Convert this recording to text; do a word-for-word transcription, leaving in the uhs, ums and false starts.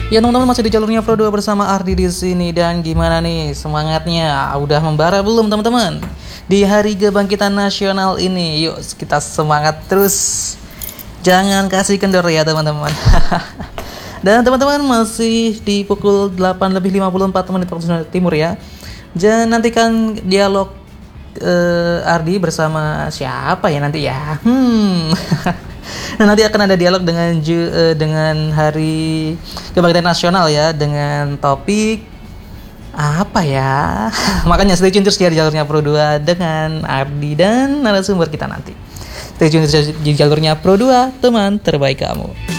Ya teman-teman, masih di jalurnya Pro dua bersama Ardi di sini. Dan gimana nih semangatnya? Udah membara belum teman-teman? Di hari kebangkitan nasional ini, yuk kita semangat terus. Jangan kasih kendor ya teman-teman. Dan teman-teman, masih di pukul delapan lebih lima puluh empat menit waktu Indonesia Timur ya. Jangan nantikan dialog uh, Ardi bersama siapa ya nanti ya. Hmm. Nah, nanti akan ada dialog dengan ju, uh, dengan Hari Kebangkitan Nasional ya, dengan topik apa ya? Makanya stay tune terus ya di jalurnya Pro dua dengan Ardi dan narasumber kita nanti. Stay tune terus di jalurnya Pro dua, teman terbaik kamu.